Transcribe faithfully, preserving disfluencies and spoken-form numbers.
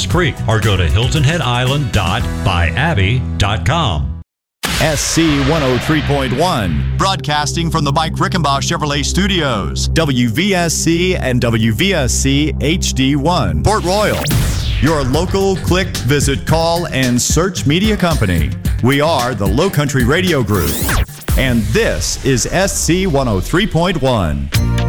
Cross Creek or go to hilton head island dot by abbey dot com. S C one oh three point one. Broadcasting from the Mike Rickenbaugh Chevrolet Studios. W V S C and W V S C H D one. Port Royal. Your local click, visit, call, and search media company. We are the Low Country Radio Group. And this is S C one oh three point one.